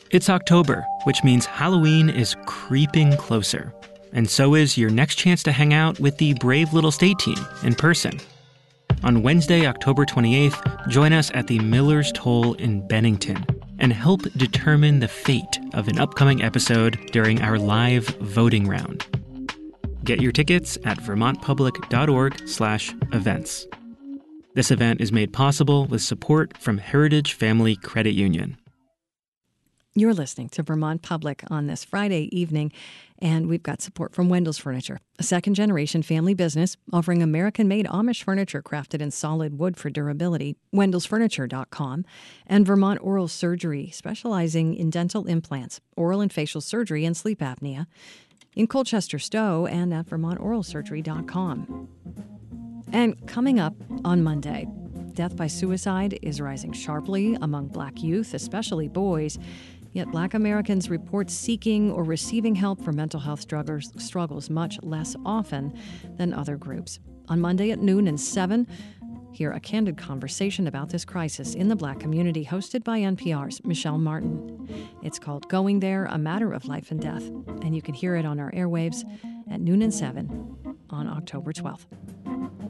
It's October, which means Halloween is creeping closer. And so is your next chance to hang out with the Brave Little State team in person. On Wednesday, October 28th, join us at the Miller's Toll in Bennington and help determine the fate of an upcoming episode during our live voting round. Get your tickets at vermontpublic.org/events. This event is made possible with support from Heritage Family Credit Union. You're listening to Vermont Public on this Friday evening, and we've got support from Wendell's Furniture, a second-generation family business offering American-made Amish furniture crafted in solid wood for durability, wendellsfurniture.com, and Vermont Oral Surgery, specializing in dental implants, oral and facial surgery, and sleep apnea, in Colchester Stowe and at vermontoralsurgery.com. And coming up on Monday, death by suicide is rising sharply among Black youth, especially boys. Yet Black Americans report seeking or receiving help for mental health struggles much less often than other groups. On Monday at noon and 7, hear a candid conversation about this crisis in the Black community hosted by NPR's Michelle Martin. It's called Going There, A Matter of Life and Death, and you can hear it on our airwaves at noon and 7 on October 12th.